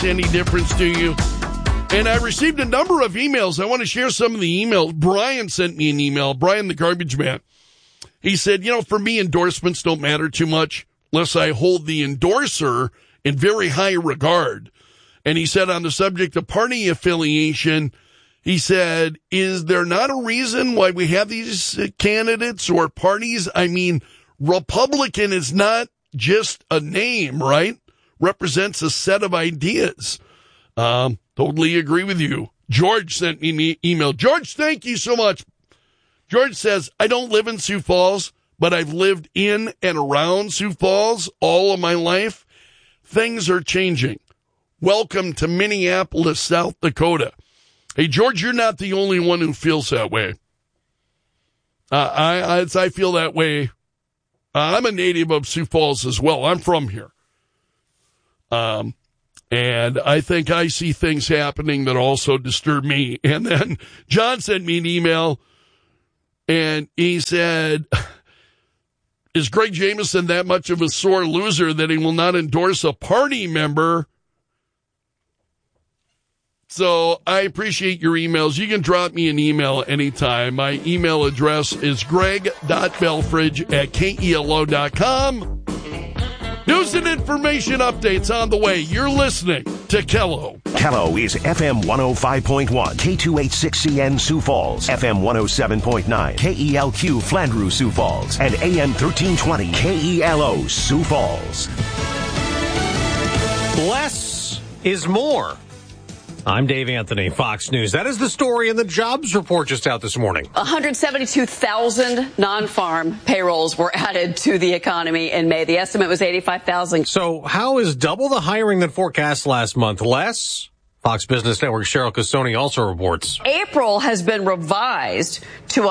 makes any difference to you. And I received a number of emails. I want to share some of the emails. Brian sent me an email. Brian, the garbage man. He said, for me, endorsements don't matter too much unless I hold the endorser in very high regard. And he said on the subject of party affiliation, he said, is there not a reason why we have these candidates or parties? I mean, Republican is not just a name, right? Represents a set of ideas. Totally agree with you. George sent me an email. George, thank you so much. George says, I don't live in Sioux Falls, but I've lived in and around Sioux Falls all of my life. Things are changing. Welcome to Minneapolis, South Dakota. Hey, George, you're not the only one who feels that way. I feel that way. I'm a native of Sioux Falls as well. I'm from here. And I think I see things happening that also disturb me. And then John sent me an email, and he said, is Greg Jameson that much of a sore loser that he will not endorse a party member? So I appreciate your emails. You can drop me an email anytime. My email address is greg.belfridge@kelo.com. News and information updates on the way. You're listening to Kello. Kello is FM 105.1, K286CN Sioux Falls, FM 107.9, KELQ Flandreau Sioux Falls, and AM 1320 KELO Sioux Falls. Less is more. I'm Dave Anthony, Fox News. That is the story in the jobs report just out this morning. 172,000 non-farm payrolls were added to the economy in May. The estimate was 85,000. So how is double the hiring than forecast last month less? Fox Business Network Cheryl Casoni also reports. April has been revised to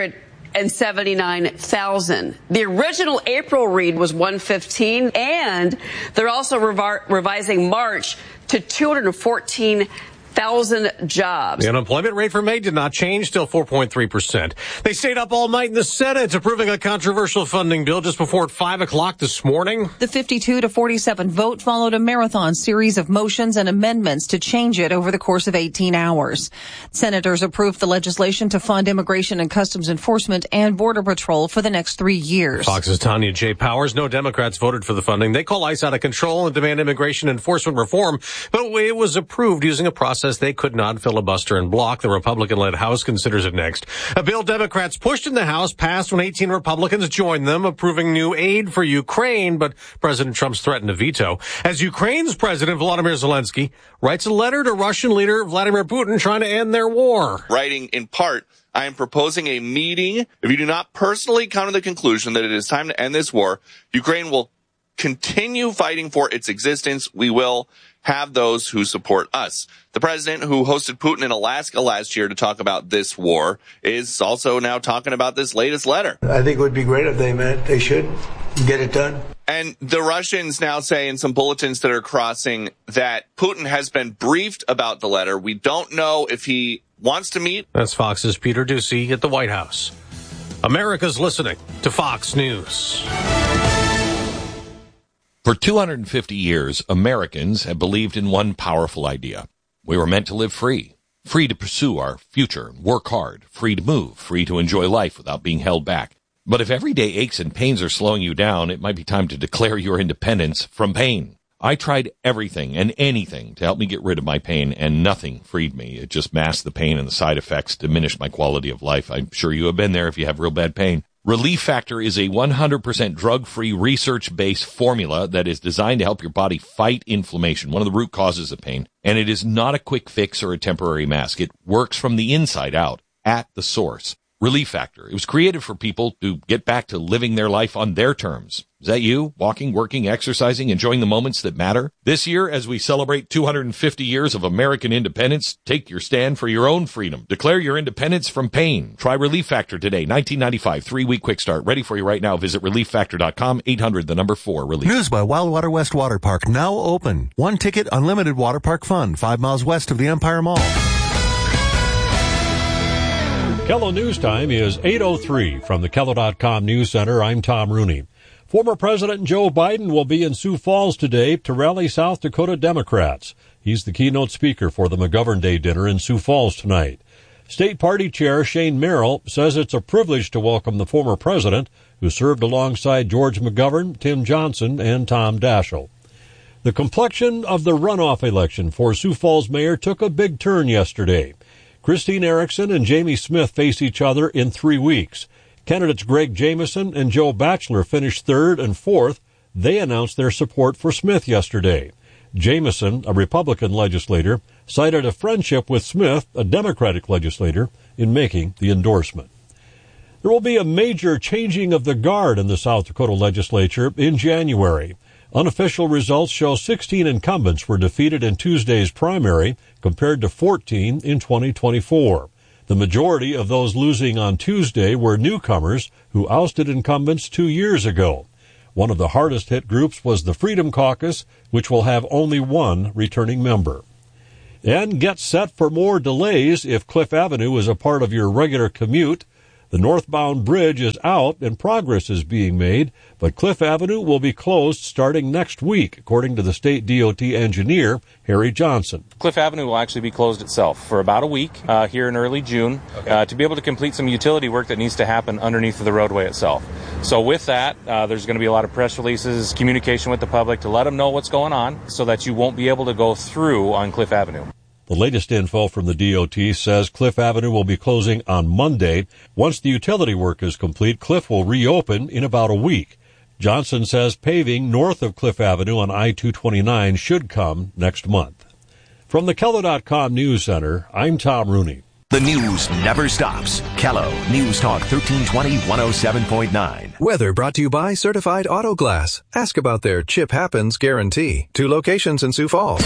179,000. The original April read was 115, and they're also revising March to 214,000 jobs. The unemployment rate for May did not change, still 4.3%. They stayed up all night in the Senate approving a controversial funding bill just before 5 o'clock this morning. The 52-47 vote followed a marathon series of motions and amendments to change it over the course of 18 hours. Senators approved the legislation to fund Immigration and Customs Enforcement and Border Patrol for the next 3 years. Fox's Tanya J. Powers. No Democrats voted for the funding. They call ICE out of control and demand immigration enforcement reform, but it was approved using a process they could not filibuster and block. The Republican-led House considers it next. A bill Democrats pushed in the House passed when 18 Republicans joined them, approving new aid for Ukraine, but President Trump's threatened a veto. As Ukraine's President Volodymyr Zelensky writes a letter to Russian leader Vladimir Putin trying to end their war. Writing in part, I am proposing a meeting. If you do not personally come to the conclusion that it is time to end this war, Ukraine will continue fighting for its existence. We will have those who support us. The president, who hosted Putin in Alaska last year to talk about this war, is also now talking about this latest letter. I think it would be great if they met. They should get it done. And the Russians now say in some bulletins that are crossing that Putin has been briefed about the letter. We don't know if he wants to meet. That's Fox's Peter Doocy at the White House. America's listening to Fox News. For 250 years, Americans have believed in one powerful idea. We were meant to live free. Free to pursue our future, work hard, free to move, free to enjoy life without being held back. But if everyday aches and pains are slowing you down, it might be time to declare your independence from pain. I tried everything and anything to help me get rid of my pain, and nothing freed me. It just masked the pain, and the side effects diminished my quality of life. I'm sure you have been there if you have real bad pain. Relief Factor is a 100% drug-free, research-based formula that is designed to help your body fight inflammation, one of the root causes of pain. And it is not a quick fix or a temporary mask. It works from the inside out, at the source. Relief Factor. It was created for people to get back to living their life on their terms. Is that you? Walking, working, exercising, enjoying the moments that matter? This year, as we celebrate 250 years of American independence, take your stand for your own freedom. Declare your independence from pain. Try Relief Factor today. 1995, 3-week quick start. Ready for you right now. Visit ReliefFactor.com, 800-4 Relief. News by Wildwater West Water Park, now open. One ticket, unlimited water park fun, 5 miles west of the Empire Mall. Kello News Time is 8:03 from the Kello.com News Center. I'm Tom Rooney. Former President Joe Biden will be in Sioux Falls today to rally South Dakota Democrats. He's the keynote speaker for the McGovern Day dinner in Sioux Falls tonight. State Party Chair Shane Merrill says it's a privilege to welcome the former president, who served alongside George McGovern, Tim Johnson, and Tom Daschle. The complexion of the runoff election for Sioux Falls mayor took a big turn yesterday. Christine Erickson and Jamie Smith face each other in 3 weeks. Candidates Greg Jamieson and Joe Batchelor finished third and fourth. They announced their support for Smith yesterday. Jamieson, a Republican legislator, cited a friendship with Smith, a Democratic legislator, in making the endorsement. There will be a major changing of the guard in the South Dakota legislature in January. Unofficial results show 16 incumbents were defeated in Tuesday's primary, compared to 14 in 2024. The majority of those losing on Tuesday were newcomers who ousted incumbents 2 years ago. One of the hardest hit groups was the Freedom Caucus, which will have only one returning member. And get set for more delays if Cliff Avenue is a part of your regular commute. The northbound bridge is out and progress is being made, but Cliff Avenue will be closed starting next week, according to the state DOT engineer, Harry Johnson. Cliff Avenue will actually be closed itself for about a week here in early June to be able to complete some utility work that needs to happen underneath the roadway itself. So with that, there's going to be a lot of press releases, communication with the public to let them know what's going on so that you won't be able to go through on Cliff Avenue. The latest info from the DOT says Cliff Avenue will be closing on Monday. Once the utility work is complete, Cliff will reopen in about a week. Johnson says paving north of Cliff Avenue on I-229 should come next month. From the Kello.com News Center, I'm Tom Rooney. The news never stops. Kello News Talk 1320 107.9. Weather brought to you by Certified Auto Glass. Ask about their Chip Happens guarantee. 2 locations in Sioux Falls.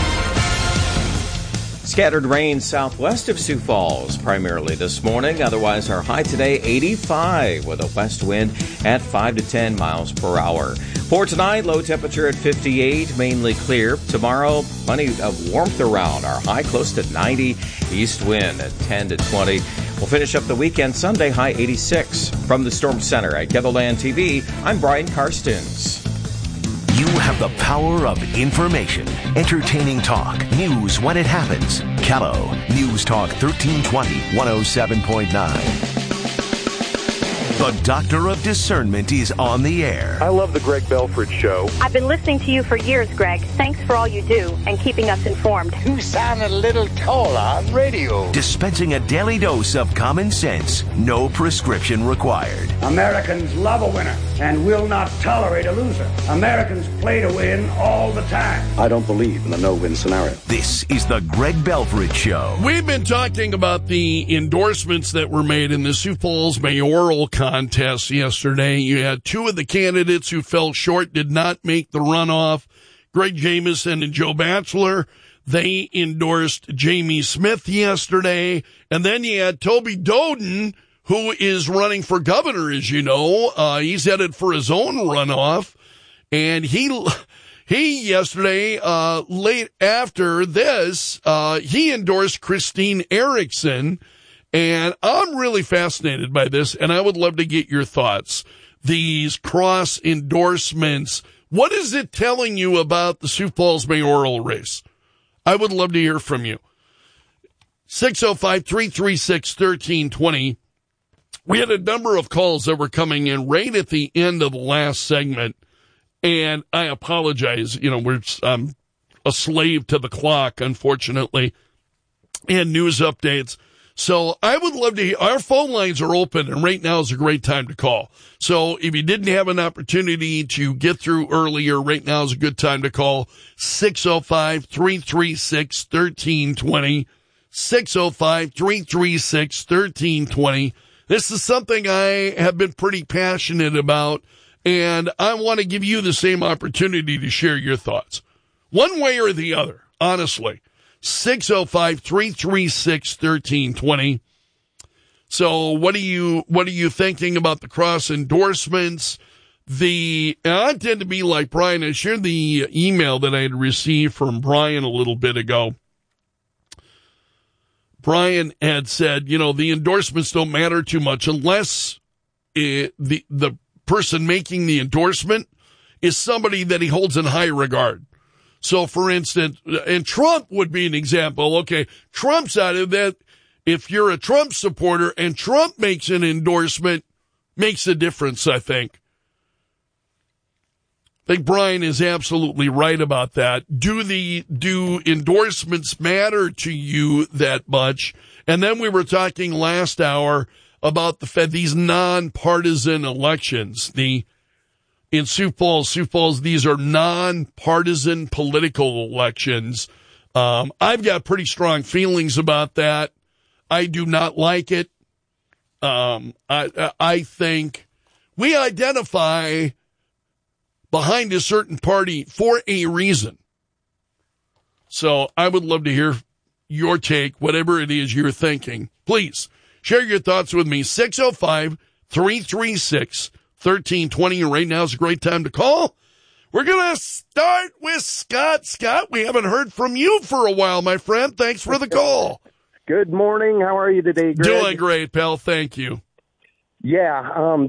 Scattered rain southwest of Sioux Falls, primarily this morning. Otherwise, our high today, 85, with a west wind at 5 to 10 miles per hour. For tonight, low temperature at 58, mainly clear. Tomorrow, plenty of warmth around. Our high close to 90, east wind at 10 to 20. We'll finish up the weekend Sunday, high 86. From the Storm Center at KELOLAND TV, I'm Brian Karstens. You have the power of information, entertaining talk, news when it happens. Kello News Talk 1320 107.9. The Doctor of Discernment is on the air. I love the Greg Belford Show. I've been listening to you for years, Greg. Thanks for all you do and keeping us informed. You sound a little taller on radio. Dispensing a daily dose of common sense, no prescription required. Americans love a winner and will not tolerate a loser. Americans play to win all the time. I don't believe in the no-win scenario. This is the Greg Belford Show. We've been talking about the endorsements that were made in the Sioux Falls mayoral contest yesterday. You had 2 of the candidates who fell short, did not make the runoff. Greg Jamieson and Joe Batchelor. They endorsed Jamie Smith yesterday. And then you had Toby Doden, who is running for governor, as you know. He's headed for his own runoff. And he yesterday, late after this, he endorsed Christine Erickson. And I'm really fascinated by this, and I would love to get your thoughts. These cross endorsements, what is it telling you about the Sioux Falls mayoral race? I would love to hear from you. 605-336-1320. We had a number of calls that were coming in right at the end of the last segment, and I apologize. You know, I'm a slave to the clock, unfortunately, and news updates. So I would love to hear. Our phone lines are open, and right now is a great time to call. So if you didn't have an opportunity to get through earlier, right now is a good time to call 605-336-1320. 605-336-1320. This is something I have been pretty passionate about, and I want to give you the same opportunity to share your thoughts. One way or the other, honestly. 605-336-1320. So what are you thinking about the cross endorsements? I tend to be like Brian. I shared the email that I had received from Brian a little bit ago. Brian had said, you know, the endorsements don't matter too much unless the person making the endorsement is somebody that he holds in high regard. So, for instance, and Trump would be an example. Okay, Trump's out of that. If you're a Trump supporter and Trump makes an endorsement, makes a difference, I think. I think Brian is absolutely right about that. Do endorsements matter to you that much? And then we were talking last hour about these nonpartisan elections. In Sioux Falls, these are nonpartisan political elections. I've got pretty strong feelings about that. I do not like it. I think we identify behind a certain party for a reason. So I would love to hear your take, whatever it is you're thinking. Please share your thoughts with me. 605-336-1320. Right now is a great time to call. We're going to start with Scott. Scott, we haven't heard from you for a while, my friend. Thanks for the call. Good morning. How are you today, Greg? Doing great, pal. Thank you. Yeah,